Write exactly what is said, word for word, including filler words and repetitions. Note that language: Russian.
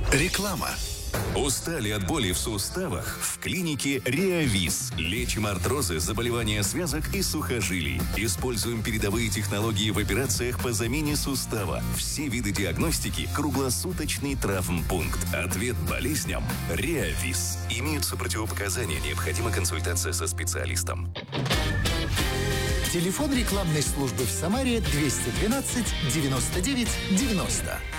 Реклама. Устали от боли в суставах? В клинике Реавис. Лечим артрозы, заболевания связок и сухожилий. Используем передовые технологии в операциях по замене сустава. Все виды диагностики. Круглосуточный травмпункт. Ответ болезням. Реавис. Имеются противопоказания. Необходима консультация со специалистом. Телефон рекламной службы в Самаре двести двенадцать девяносто девять девяносто.